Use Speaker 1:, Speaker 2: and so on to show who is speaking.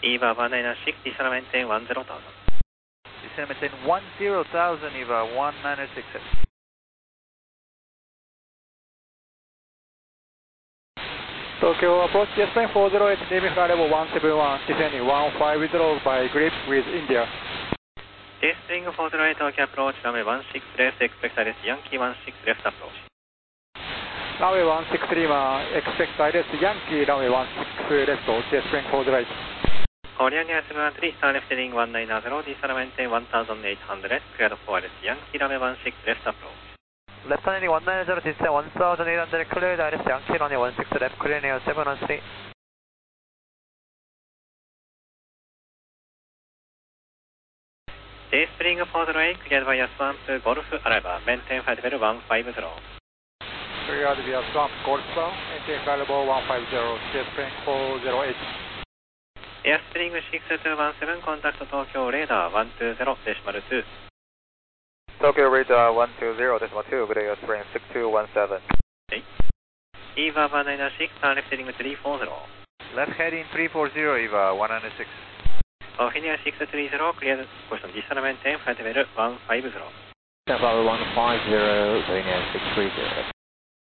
Speaker 1: EVA 196, descend maintain 10,000.
Speaker 2: Descend maintain 10,000, EVA 196.
Speaker 3: Tokyo approach JetBrain 408, leaving flight level 171, descending 150 by grip with India.
Speaker 1: JetBrain 408, Tokyo approach, runway 16 left, expect ILS Yankee 16 left approach.
Speaker 3: Runway 16 Lima, expect ILS Yankee, runway 16 left, JetBrain 408.
Speaker 1: Korean Air 713, turn left heading 190, descend maintain 1800, cleared for ILS Yankee, runway 16 left approach.
Speaker 2: Left heading 190, descend 1800, cleared ILS Yankee, runway 16 left, Korean Air 713.
Speaker 1: JetBrain 408, cleared via Swamp Golf, arrival, maintain flight level 150.
Speaker 3: Cleared via Swamp Golf, maintain flight level 150, JetBrain 408.
Speaker 1: Airspring 6217, contact Tokyo radar 120.2.
Speaker 2: Tokyo radar 120.2, good day, Airspring 6217.
Speaker 1: Okay. EVA 196, turn left heading 340.
Speaker 2: Left heading 340, EVA 196.
Speaker 1: Korean Air 630, cleared, question descend maintain flight level 150.
Speaker 4: Stand by 150, Korean Air 630.